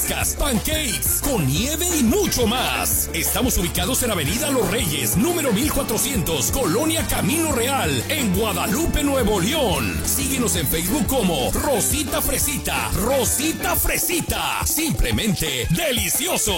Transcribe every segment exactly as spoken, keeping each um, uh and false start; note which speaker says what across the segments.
Speaker 1: frescas, pancakes, con nieve y mucho más. Estamos ubicados en Avenida Los Reyes, número mil cuatrocientos, Colonia Camino Real, en Guadalupe, Nuevo León. Síguenos en Facebook como Rosita Fresita. Rosita Fresita. Simplemente delicioso.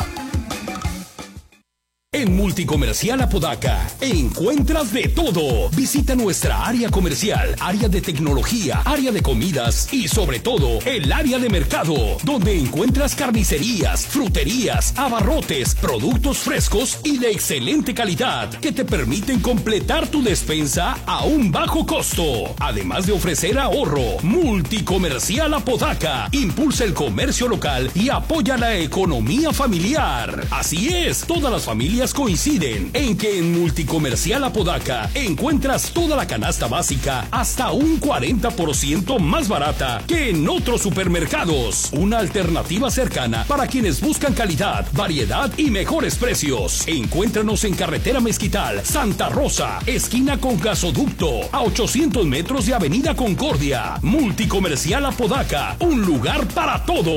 Speaker 1: En Multicomercial Apodaca encuentras de todo. Visita nuestra área comercial, área de tecnología, área de comidas y sobre todo el área de mercado, donde encuentras carnicerías, fruterías, abarrotes, productos frescos y de excelente calidad que te permiten completar tu despensa a un bajo costo. Además de ofrecer ahorro, Multicomercial Apodaca impulsa el comercio local y apoya la economía familiar. Así es, todas las familias coinciden en que en Multicomercial Apodaca encuentras toda la canasta básica hasta un cuarenta por ciento más barata que en otros supermercados. Una alternativa cercana para quienes buscan calidad, variedad y mejores precios. Encuéntranos en Carretera Mezquital, Santa Rosa, esquina con Gasoducto, a ochocientos metros de Avenida Concordia. Multicomercial Apodaca, un lugar para todo.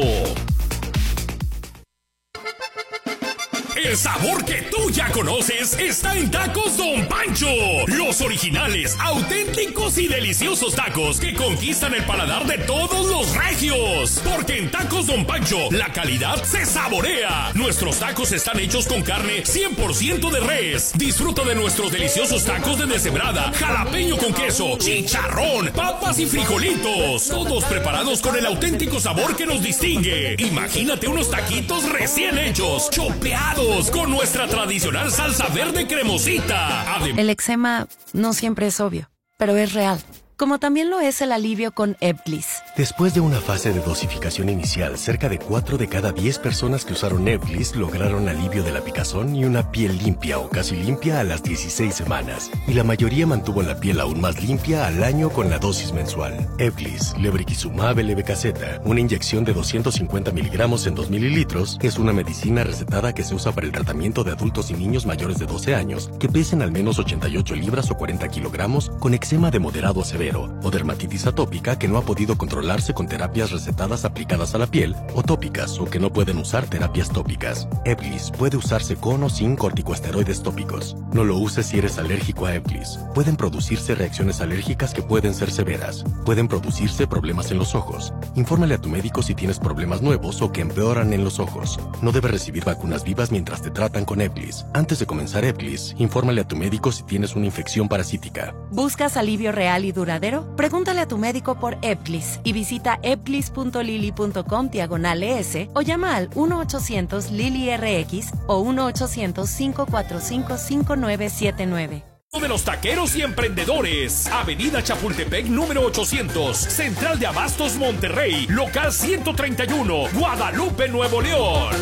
Speaker 1: El sabor que tú ya conoces está en Tacos Don Pancho. Los originales, auténticos y deliciosos tacos que conquistan el paladar de todos los regios. Porque en Tacos Don Pancho la calidad se saborea. Nuestros tacos están hechos con carne cien por ciento de res. Disfruta de nuestros deliciosos tacos de deshebrada, jalapeño con queso, chicharrón, papas y frijolitos. Todos preparados con el auténtico sabor que nos distingue. Imagínate unos taquitos recién hechos, chopeados, con nuestra tradicional salsa verde cremosita. Adem-
Speaker 2: El eczema no siempre es obvio, pero es real. Como también lo es el alivio con Ebglyss.
Speaker 3: Después de una fase de dosificación inicial, cerca de cuatro de cada diez personas que usaron Ebglyss lograron alivio de la picazón y una piel limpia o casi limpia a las dieciséis semanas. Y la mayoría mantuvo la piel aún más limpia al año con la dosis mensual. Ebglyss, lebrikizumab levetaceta, una inyección de doscientos cincuenta miligramos en dos mililitros, es una medicina recetada que se usa para el tratamiento de adultos y niños mayores de doce años que pesen al menos ochenta y ocho libras o cuarenta kilogramos con eczema de moderado a severo o dermatitis atópica que no ha podido controlarse con terapias recetadas aplicadas a la piel o tópicas o que no pueden usar terapias tópicas. Ebglyss puede usarse con o sin corticosteroides tópicos. No lo uses si eres alérgico a Ebglyss. Pueden producirse reacciones alérgicas que pueden ser severas. Pueden producirse problemas en los ojos. Infórmale a tu médico si tienes problemas nuevos o que empeoran en los ojos. No debes recibir vacunas vivas mientras te tratan con Ebglyss. Antes de comenzar Ebglyss, infórmale a tu médico si tienes una infección parasítica.
Speaker 2: ¿Buscas alivio real y duradero? Pregúntale a tu médico por Ebglyss y visita ebglyss punto lili punto com diagonal es o llama al uno ochocientos Lili R X o uno ochocientos, cinco cuatro cinco, cinco nueve siete nueve.
Speaker 1: De los taqueros y emprendedores. Avenida Chapultepec número ochocientos, Central de Abastos Monterrey, local ciento treinta y uno, Guadalupe, Nuevo León.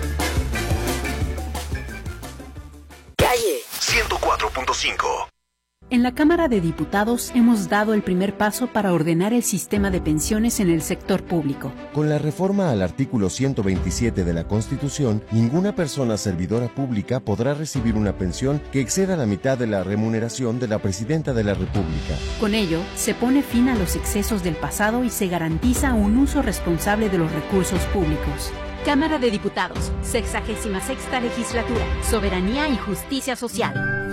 Speaker 4: Calle ciento cuatro punto cinco.
Speaker 5: En la Cámara de Diputados hemos dado el primer paso para ordenar el sistema de pensiones en el sector público.
Speaker 6: Con la reforma al artículo ciento veintisiete de la Constitución, ninguna persona servidora pública podrá recibir una pensión que exceda la mitad de la remuneración de la Presidenta de la República.
Speaker 5: Con ello, se pone fin a los excesos del pasado y se garantiza un uso responsable de los recursos públicos. Cámara de Diputados, sexagésima sexta legislatura, soberanía y justicia social.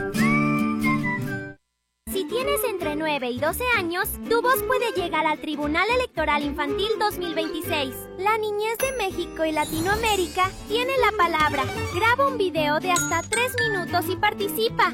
Speaker 7: Si tienes entre nueve y doce años, tu voz puede llegar al Tribunal Electoral Infantil dos mil veintiséis. La niñez de México y Latinoamérica tiene la palabra. Graba un video de hasta tres minutos y participa.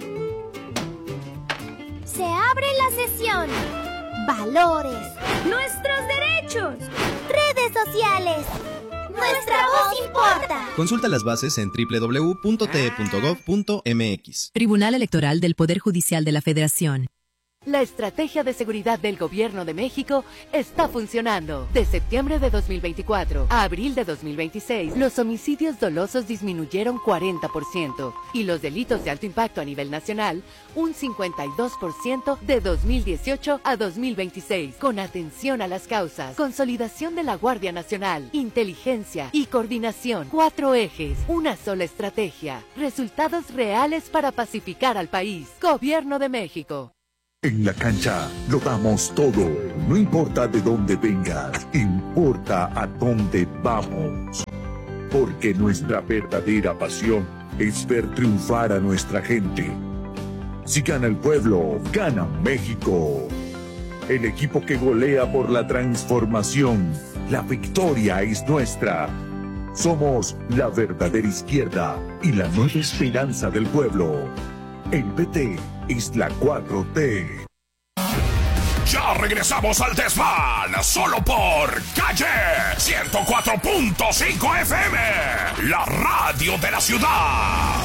Speaker 7: Se abre la sesión. Valores. Nuestros derechos. Redes sociales. Nuestra voz importa.
Speaker 8: Consulta las bases en doble u doble u doble u punto t e punto gov punto m x.
Speaker 9: Tribunal Electoral del Poder Judicial de la Federación.
Speaker 10: La estrategia de seguridad del Gobierno de México está funcionando. De septiembre de dos mil veinticuatro a abril de dos mil veintiséis, los homicidios dolosos disminuyeron cuarenta por ciento y los delitos de alto impacto a nivel nacional un cincuenta y dos por ciento de dos mil dieciocho a dos mil veintiséis. Con atención a las causas, consolidación de la Guardia Nacional, inteligencia y coordinación. Cuatro ejes, una sola estrategia. Resultados reales para pacificar al país. Gobierno de México.
Speaker 11: En la cancha lo damos todo. No importa de dónde vengas, importa a dónde vamos. porque nuestra verdadera pasión es ver triunfar a nuestra gente. Si gana el pueblo, gana México. El equipo que golea por la transformación. La victoria es nuestra. Somos la verdadera izquierda y la nueva esperanza del pueblo. El P T es la cuatro T.
Speaker 1: Ya regresamos al desván, solo por Calle ciento cuatro punto cinco F M, la radio de la ciudad.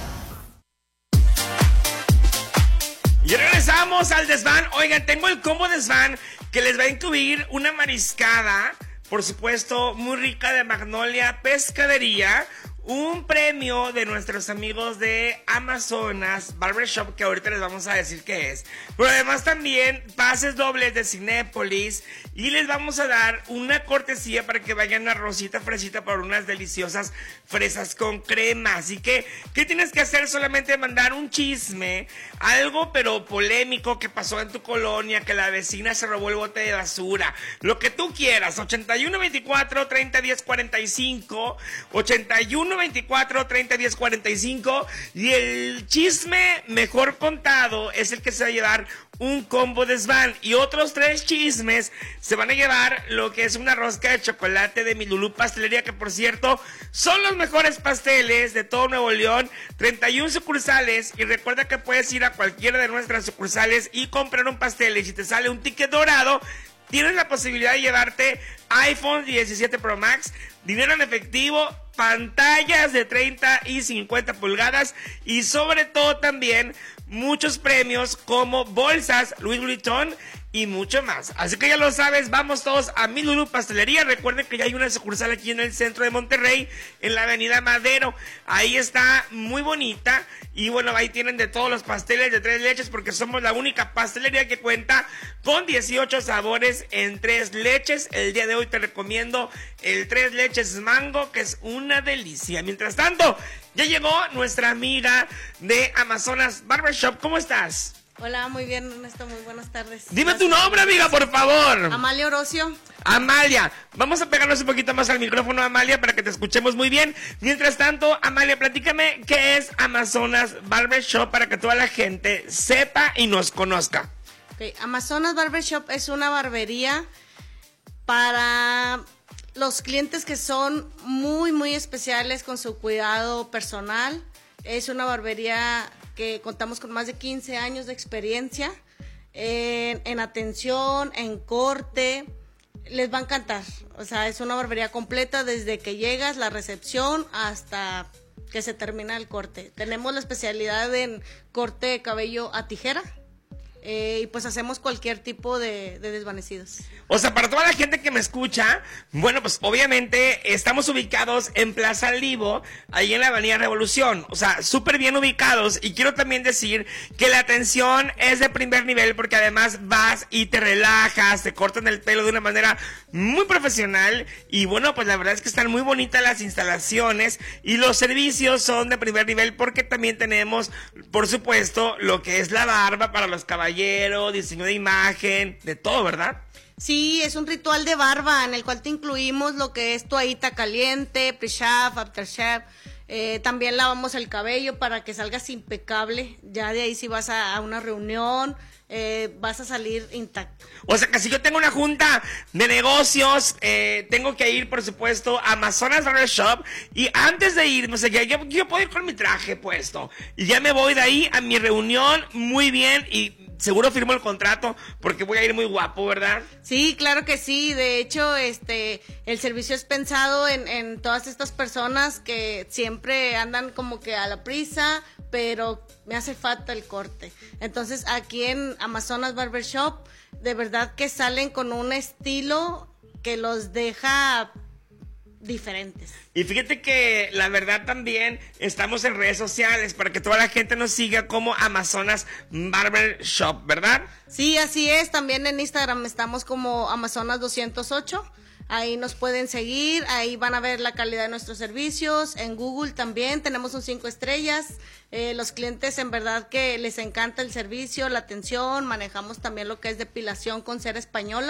Speaker 12: Y regresamos al desván. Oigan, tengo el combo desván que les va a incluir una mariscada, por supuesto, muy rica de Magnolia Pescadería, un premio de nuestros amigos de Amazonas Barbershop, que ahorita les vamos a decir qué es. Pero además también pases dobles de Cinépolis, y les vamos a dar una cortesía para que vayan a Rosita Fresita por unas deliciosas fresas con crema. Así que, ¿qué tienes que hacer? Solamente mandar un chisme, algo pero polémico que pasó en tu colonia, que la vecina se robó el bote de basura, lo que tú quieras. ochenta y uno veinticuatro, treinta diez cuarenta y cinco, ochenta y uno veinticuatro, treinta diez cuarenta y cinco, y el chisme mejor contado es el que se va a llevar un combo desván, y otros tres chismes se van a llevar lo que es una rosca de chocolate de Mi Lulú Pastelería, que por cierto son los mejores pasteles de todo Nuevo León, treinta y una sucursales, y recuerda que puedes ir a cualquiera de nuestras sucursales y comprar un pastel, y si te sale un ticket dorado, tienes la posibilidad de llevarte iPhone diecisiete Pro Max, dinero en efectivo, pantallas de treinta y cincuenta pulgadas, y sobre todo también muchos premios como bolsas Louis Vuitton y mucho más. Así que ya lo sabes, vamos todos a Mi Lulú Pastelería. Recuerden que ya hay una sucursal aquí en el centro de Monterrey, en la avenida Madero. Ahí está muy bonita, y bueno, ahí tienen de todos los pasteles de tres leches, porque somos la única pastelería que cuenta con dieciocho sabores en tres leches. El día de hoy te recomiendo el tres leches mango, que es una delicia. Mientras tanto, ya llegó nuestra amiga de Amazonas Barbershop. ¿Cómo estás?
Speaker 13: Hola, muy bien, Ernesto, muy buenas tardes.
Speaker 12: Dime
Speaker 13: Gracias.
Speaker 12: Tu nombre, amiga, por favor.
Speaker 13: Amalia Orocio.
Speaker 12: Amalia, vamos a pegarnos un poquito más al micrófono, Amalia, para que te escuchemos muy bien. Mientras tanto, Amalia, platícame qué es Amazonas Barbershop para que toda la gente sepa y nos conozca.
Speaker 13: Okay. Amazonas Barbershop es una barbería para los clientes que son muy, muy especiales con su cuidado personal. Es una barbería que contamos con más de quince años de experiencia en, en atención, en corte. Les va a encantar. O sea, es una barbería completa desde que llegas, la recepción, hasta que se termina el corte. Tenemos la especialidad en corte de cabello a tijera. Eh, y pues hacemos cualquier tipo de, de desvanecidos.
Speaker 12: O sea, para toda la gente que me escucha, bueno, pues obviamente estamos ubicados en Plaza Livo, ahí en la Avenida Revolución. O sea, súper bien ubicados. Y quiero también decir que la atención es de primer nivel, porque además vas y te relajas, te cortan el pelo de una manera muy profesional. Y bueno, pues la verdad es que están muy bonitas las instalaciones, y los servicios son de primer nivel, porque también tenemos, por supuesto, lo que es la barba para los caballeros, diseño de imagen, de todo, ¿verdad?
Speaker 13: Sí, es un ritual de barba en el cual te incluimos lo que es toallita caliente, pre-shave, aftershave. Eh, también lavamos el cabello para que salgas impecable. Ya de ahí si vas a, a una reunión, eh, vas a salir intacto.
Speaker 12: O sea que si yo tengo una junta de negocios, eh, tengo que ir, por supuesto, a Amazonas Barbershop, y antes de irme, o sea, yo, yo puedo ir con mi traje puesto, y ya me voy de ahí a mi reunión muy bien, y seguro firmo el contrato porque voy a ir muy guapo, ¿verdad?
Speaker 13: Sí, claro que sí. De hecho, este, el servicio es pensado en, en todas estas personas que siempre andan como que a la prisa, pero me hace falta el corte. Entonces, aquí en Amazonas Barbershop, de verdad que salen con un estilo que los deja diferentes.
Speaker 12: Y fíjate que la verdad también estamos en redes sociales para que toda la gente nos siga como Amazonas Barbershop, ¿verdad?
Speaker 13: Sí, así es. También en Instagram estamos como Amazonas doscientos ocho. Ahí nos pueden seguir, ahí van a ver la calidad de nuestros servicios. En Google también tenemos un cinco estrellas. Eh, los clientes en verdad que les encanta el servicio, la atención. Manejamos también lo que es depilación con cera española,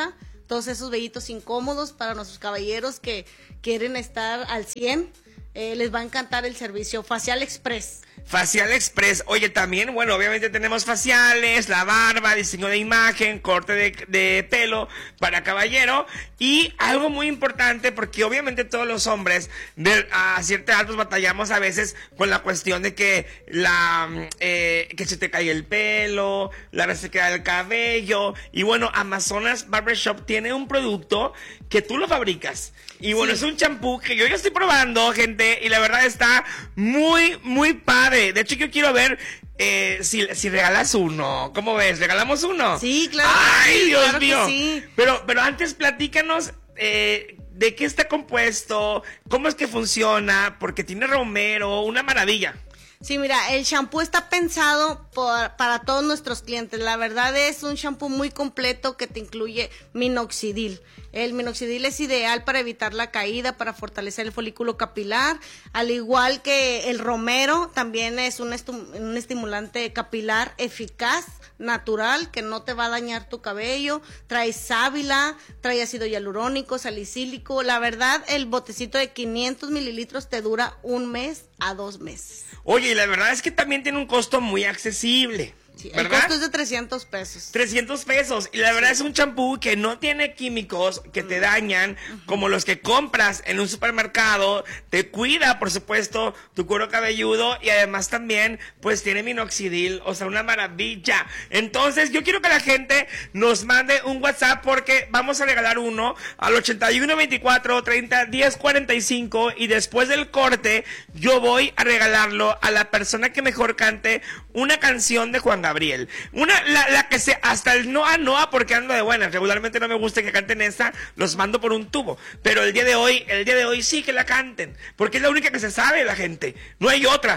Speaker 13: todos esos vellitos incómodos para nuestros caballeros que quieren estar al cien. Eh, les va a encantar el servicio Facial Express.
Speaker 12: Facial Express. Oye, también, bueno, obviamente tenemos faciales, la barba, diseño de imagen, corte de, de pelo para caballero. Y algo muy importante, porque obviamente todos los hombres de, a cierta edad pues batallamos a veces con la cuestión de que la eh, que se te cae el pelo, la vez se queda el cabello. Y bueno, Amazonas Barbershop tiene un producto que tú lo fabricas. Y bueno, sí. Es un champú que yo ya estoy probando, gente, y la verdad está muy, muy padre. De hecho, yo quiero ver eh, si, si regalas uno. ¿Cómo ves? ¿Regalamos uno?
Speaker 13: Sí, claro.
Speaker 12: ¡Ay,
Speaker 13: sí,
Speaker 12: Dios
Speaker 13: claro
Speaker 12: mío!
Speaker 13: Que sí.
Speaker 12: Pero, pero antes platícanos eh, de qué está compuesto, cómo es que funciona, porque tiene romero, una maravilla.
Speaker 13: Sí, mira, el shampoo está pensado por, para todos nuestros clientes. La verdad es un shampoo muy completo que te incluye minoxidil. El minoxidil es ideal para evitar la caída, para fortalecer el folículo capilar, al igual que el romero, también es un, un estimulante capilar eficaz, natural, que no te va a dañar tu cabello. Trae sábila, trae ácido hialurónico, salicílico. La verdad, el botecito de quinientos mililitros te dura un mes a dos meses.
Speaker 12: Oye, y la verdad es que también tiene un costo muy accesible.
Speaker 13: Sí, el costo es de trescientos pesos.
Speaker 12: trescientos pesos. Y la verdad sí. Es un champú que no tiene químicos que te dañan, uh-huh. como los que compras en un supermercado. Te cuida, por supuesto, tu cuero cabelludo. Y además también, pues tiene minoxidil. O sea, una maravilla. Entonces, yo quiero que la gente nos mande un WhatsApp porque vamos a regalar uno al ochenta y uno veinticuatro treinta diez cuarenta y cinco. Y después del corte, yo voy a regalarlo a la persona que mejor cante una canción de Juan Gabriel. Una, la, la que se, hasta el Noa Noa, porque ando de buenas. Regularmente no me gusta que canten esta, los mando por un tubo. Pero el día de hoy, el día de hoy sí que la canten. Porque es la única que se sabe la gente. No hay otra.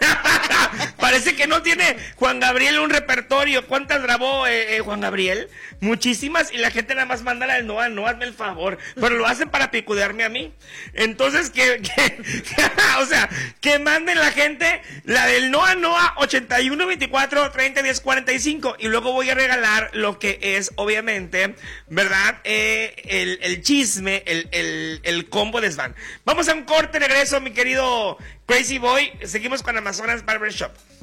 Speaker 12: Parece que no tiene Juan Gabriel un repertorio. ¿Cuántas grabó eh, eh, Juan Gabriel? Muchísimas. Y la gente nada más manda la del Noa Noa, hazme el favor. Pero lo hacen para picudearme a mí. Entonces, que, que, que o sea, que manden la gente la del Noa Noa ochenta y uno veinticuatro treinta diez cuarenta y cinco. Y luego voy a regalar lo que es, obviamente, ¿verdad? Eh, el, el chisme, el, el, el combo de Svan. Vamos a un corte, regreso, mi querido Crazy Boy. Seguimos con Amazonas Barbershop.